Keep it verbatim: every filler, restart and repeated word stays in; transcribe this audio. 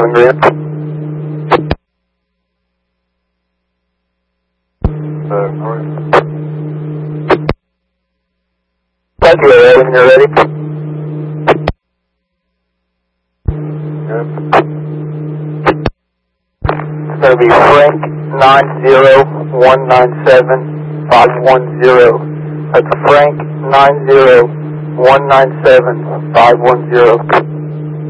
seven green. Uh, green. Thank you, Ed, when you're ready. Yep. It's going to be Frank nine zero one nine seven five one zero. That's Frank nine zero one nine seven five one zero.